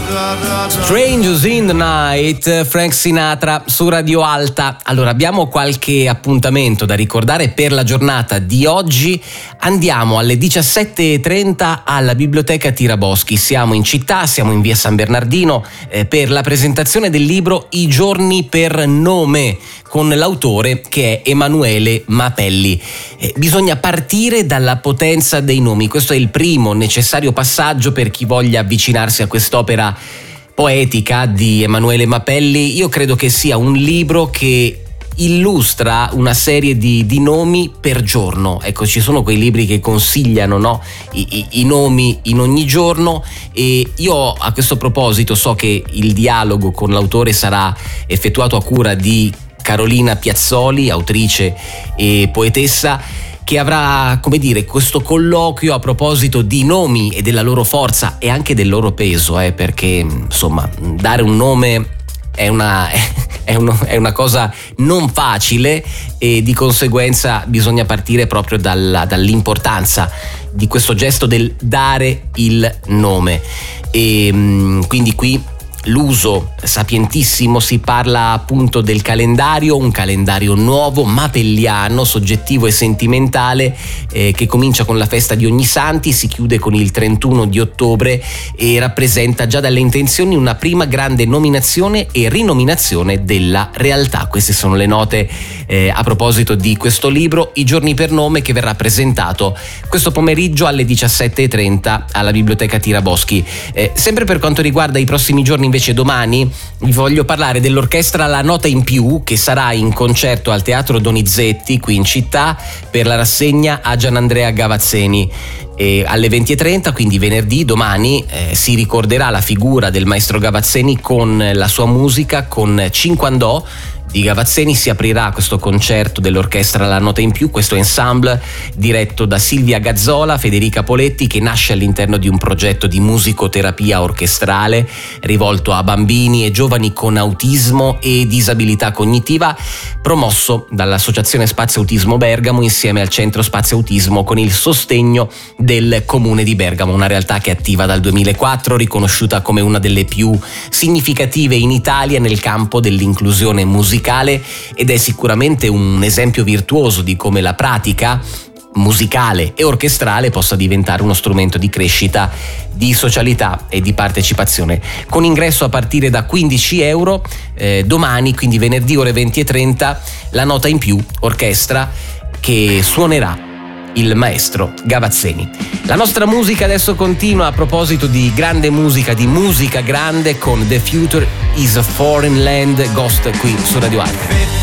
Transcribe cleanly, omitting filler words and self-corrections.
Strangers in the Night, Frank Sinatra su Radio Alta. Allora, abbiamo qualche appuntamento da ricordare per la giornata di oggi. Andiamo alle 17:30 alla Biblioteca Tiraboschi. Siamo in città, siamo in via San Bernardino per la presentazione del libro I giorni per nome, con l'autore che è Emanuele Mapelli. Bisogna partire dalla potenza dei nomi. Questo è il primo necessario passaggio per chi voglia avvicinarsi a quest'opera poetica di Emanuele Mapelli. Io credo che sia un libro che illustra una serie di nomi per giorno. Ecco, ci sono quei libri che consigliano, no? I nomi in ogni giorno, e io a questo proposito so che il dialogo con l'autore sarà effettuato a cura di Carolina Piazzoli, autrice e poetessa, che avrà, come dire, questo colloquio a proposito di nomi e della loro forza e anche del loro peso, perché insomma dare un nome è una cosa non facile, e di conseguenza bisogna partire proprio dall'importanza di questo gesto del dare il nome. E quindi qui l'uso sapientissimo, si parla appunto del calendario, un calendario nuovo, mapelliano, soggettivo e sentimentale, che comincia con la festa di Ognissanti, si chiude con il 31 di ottobre e rappresenta già dalle intenzioni una prima grande nominazione e rinominazione della realtà. Queste sono le note a proposito di questo libro, I giorni per nome, che verrà presentato questo pomeriggio alle 17:30 alla Biblioteca Tiraboschi. Sempre per quanto riguarda i prossimi giorni, invece domani vi voglio parlare dell'orchestra La Nota in Più, che sarà in concerto al Teatro Donizetti qui in città per la rassegna a Gianandrea Gavazzeni. E alle 20:30, quindi venerdì, domani, si ricorderà la figura del maestro Gavazzeni con la sua musica, con Cinquandò di Gavazzeni. Si aprirà questo concerto dell'orchestra La Nota in Più, questo ensemble diretto da Silvia Gazzola, Federica Poletti, che nasce all'interno di un progetto di musicoterapia orchestrale rivolto a bambini e giovani con autismo e disabilità cognitiva, promosso dall'Associazione Spazio Autismo Bergamo insieme al Centro Spazio Autismo, con il sostegno del Comune di Bergamo, una realtà che è attiva dal 2004, riconosciuta come una delle più significative in Italia nel campo dell'inclusione musicale, ed è sicuramente un esempio virtuoso di come la pratica musicale e orchestrale possa diventare uno strumento di crescita, di socialità e di partecipazione. Con ingresso a partire da €15, domani, quindi venerdì ore 20:30, La Nota in Più, orchestra che suonerà il maestro Gavazzeni. La nostra musica adesso continua a proposito di grande musica, di musica grande, con The Future is a Foreign Land, Ghost qui su Radio Alta.